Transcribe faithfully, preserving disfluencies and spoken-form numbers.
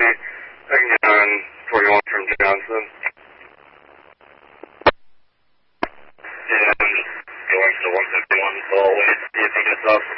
me. I can get on forty-one from Johnson. Yeah, I'm just going to one fifty-one, so I'll wait to see if he gets up.